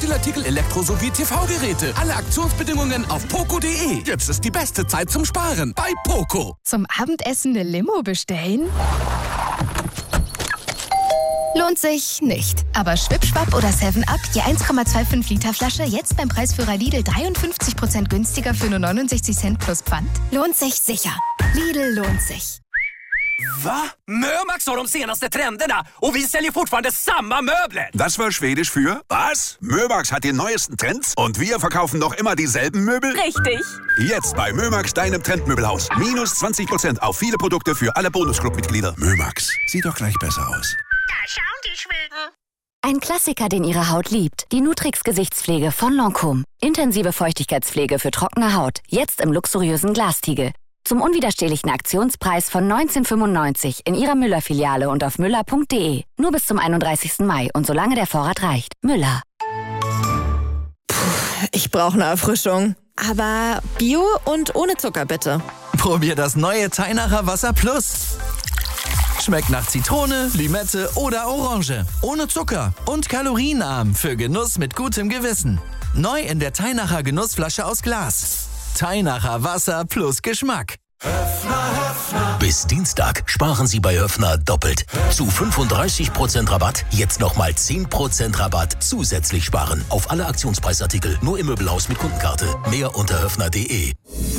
Hausstilartikel, Elektro- sowie TV-Geräte. Alle Aktionsbedingungen auf poco.de. Jetzt ist die beste Zeit zum Sparen bei Poco. Zum Abendessen eine Limo bestellen? Lohnt sich nicht. Aber Schwipschwapp oder 7-Up, je 1,25 Liter Flasche, jetzt beim Preisführer Lidl 53% günstiger für nur 69 Cent plus Pfand. Lohnt sich sicher. Lidl lohnt sich. Va? Mömax har de senaste trenderna och vi säljer fortfarande samma möbler. Das war Schwedisch für was? Mömax hat die neuesten Trends und wir verkaufen noch immer dieselben Möbel? Richtig. Jetzt bei Mömax, deinem Trendmöbelhaus. Minus 20% auf viele Produkte für alle Bonusclub-Mitglieder. Mömax, sieht doch gleich besser aus. Da schauen die Schweden. Ein Klassiker, den Ihre Haut liebt. Die Nutrix Gesichtspflege von Lancôme. Intensive Feuchtigkeitspflege für trockene Haut. Jetzt im luxuriösen Glastiegel. Zum unwiderstehlichen Aktionspreis von 19,95 in Ihrer Müller-Filiale und auf müller.de. Nur bis zum 31. Mai und solange der Vorrat reicht. Müller. Ich brauche eine Erfrischung. Aber Bio und ohne Zucker, bitte. Probier das neue Teinacher Wasser Plus. Schmeckt nach Zitrone, Limette oder Orange. Ohne Zucker und kalorienarm für Genuss mit gutem Gewissen. Neu in der Teinacher Genussflasche aus Glas. Teinacher Wasser plus Geschmack. Bis Dienstag sparen Sie bei Höffner doppelt. Zu 35% Rabatt, jetzt nochmal 10% Rabatt zusätzlich sparen. Auf alle Aktionspreisartikel, nur im Möbelhaus mit Kundenkarte. Mehr unter höffner.de.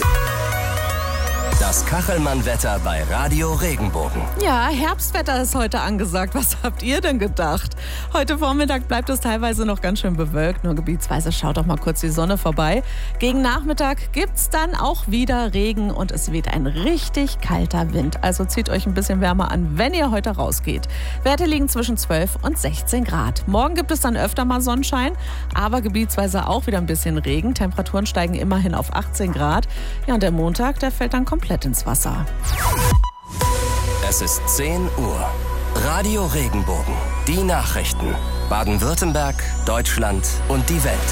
Das Kachelmann-Wetter bei Radio Regenbogen. Ja, Herbstwetter ist heute angesagt. Was habt ihr denn gedacht? Heute Vormittag bleibt es teilweise noch ganz schön bewölkt. Nur gebietsweise schaut doch mal kurz die Sonne vorbei. Gegen Nachmittag gibt's dann auch wieder Regen und es weht ein richtig kalter Wind. Also zieht euch ein bisschen wärmer an, wenn ihr heute rausgeht. Werte liegen zwischen 12 und 16 Grad. Morgen gibt es dann öfter mal Sonnenschein, aber gebietsweise auch wieder ein bisschen Regen. Temperaturen steigen immerhin auf 18 Grad. Ja, und der Montag, der fällt dann komplett ins Wasser. Es ist 10 Uhr. Radio Regenbogen. Die Nachrichten. Baden-Württemberg, Deutschland und die Welt.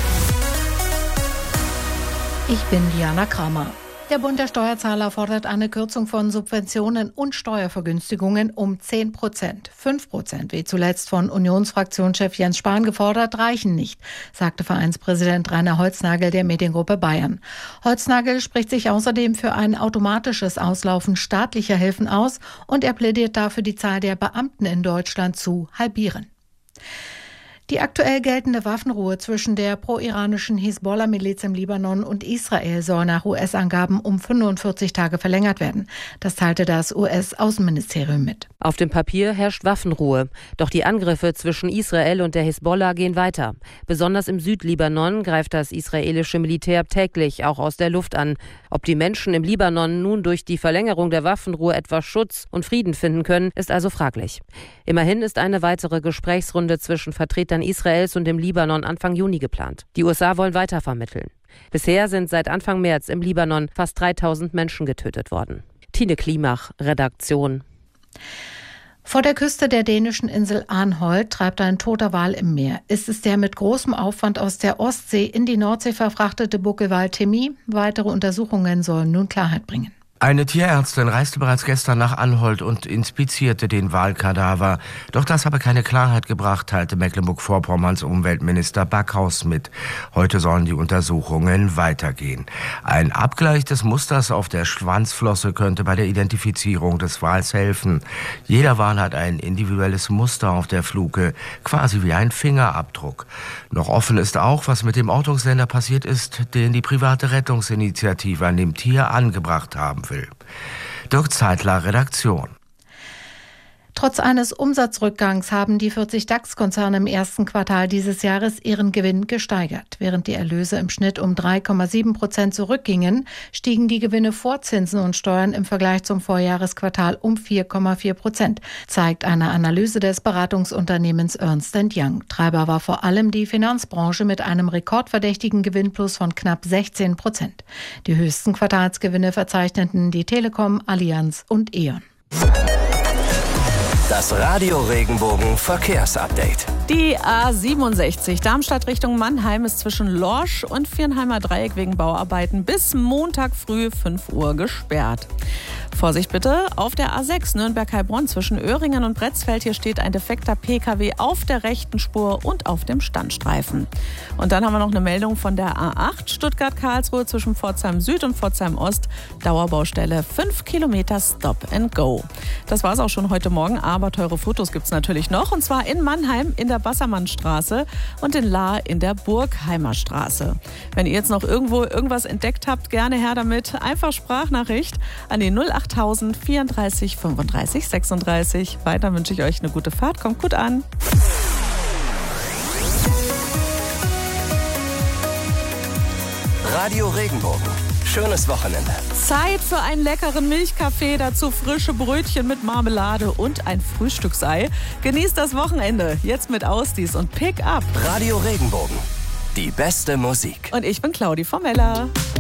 Ich bin Diana Kramer. Der Bund der Steuerzahler fordert eine Kürzung von Subventionen und Steuervergünstigungen um 10%. 5%, wie zuletzt von Unionsfraktionschef Jens Spahn gefordert, reichen nicht, sagte Vereinspräsident Rainer Holznagel der Mediengruppe Bayern. Holznagel spricht sich außerdem für ein automatisches Auslaufen staatlicher Hilfen aus und er plädiert dafür, die Zahl der Beamten in Deutschland zu halbieren. Die aktuell geltende Waffenruhe zwischen der pro-iranischen Hisbollah-Miliz im Libanon und Israel soll nach US-Angaben um 45 Tage verlängert werden. Das teilte das US-Außenministerium mit. Auf dem Papier herrscht Waffenruhe. Doch die Angriffe zwischen Israel und der Hisbollah gehen weiter. Besonders im Südlibanon greift das israelische Militär täglich auch aus der Luft an. Ob die Menschen im Libanon nun durch die Verlängerung der Waffenruhe etwas Schutz und Frieden finden können, ist also fraglich. Immerhin ist eine weitere Gesprächsrunde zwischen Vertretern Israels und dem Libanon Anfang Juni geplant. Die USA wollen weiter vermitteln. Bisher sind seit Anfang März im Libanon fast 3000 Menschen getötet worden. Tine Klimach, Redaktion. Vor der Küste der dänischen Insel Arnholt treibt ein toter Wal im Meer. Ist es der mit großem Aufwand aus der Ostsee in die Nordsee verfrachtete Buckelwal Timmy? Weitere Untersuchungen sollen nun Klarheit bringen. Eine Tierärztin reiste bereits gestern nach Anholt und inspizierte den Walkadaver. Doch das habe keine Klarheit gebracht, teilte Mecklenburg-Vorpommerns Umweltminister Backhaus mit. Heute sollen die Untersuchungen weitergehen. Ein Abgleich des Musters auf der Schwanzflosse könnte bei der Identifizierung des Wals helfen. Jeder Wal hat ein individuelles Muster auf der Fluke, quasi wie ein Fingerabdruck. Noch offen ist auch, was mit dem Ortungsländer passiert ist, den die private Rettungsinitiative an dem Tier angebracht haben will. Dirk Zeitler, Redaktion. Trotz eines Umsatzrückgangs haben die 40 DAX-Konzerne im ersten Quartal dieses Jahres ihren Gewinn gesteigert. Während die Erlöse im Schnitt um 3,7% zurückgingen, stiegen die Gewinne vor Zinsen und Steuern im Vergleich zum Vorjahresquartal um 4,4%, zeigt eine Analyse des Beratungsunternehmens Ernst & Young. Treiber war vor allem die Finanzbranche mit einem rekordverdächtigen Gewinnplus von knapp 16%. Die höchsten Quartalsgewinne verzeichneten die Telekom, Allianz und E.ON. Das Radio Regenbogen Verkehrsupdate. Die A67 Darmstadt Richtung Mannheim ist zwischen Lorsch und Viernheimer Dreieck wegen Bauarbeiten bis Montag früh 5 Uhr gesperrt. Vorsicht bitte, auf der A6 Nürnberg-Heilbronn zwischen Öhringen und Bretzfeld. Hier steht ein defekter PKW auf der rechten Spur und auf dem Standstreifen. Und dann haben wir noch eine Meldung von der A8 Stuttgart-Karlsruhe zwischen Pforzheim Süd und Pforzheim Ost. Dauerbaustelle, 5 Kilometer Stop and Go. Das war es auch schon heute Morgen, aber teure Fotos gibt es natürlich noch. Und zwar in Mannheim in der Bassermannstraße und in Lahr in der Burgheimer Straße. Wenn ihr jetzt noch irgendwo irgendwas entdeckt habt, gerne her damit. Einfach Sprachnachricht an die 08000 34 35 36. Weiter wünsche ich euch eine gute Fahrt. Kommt gut an. Radio Regenbogen. Schönes Wochenende. Zeit für einen leckeren Milchkaffee, dazu frische Brötchen mit Marmelade und ein Frühstücksei. Genießt das Wochenende, jetzt mit Ausdies und Pick Up. Radio Regenbogen. Die beste Musik. Und ich bin Claudi Formella.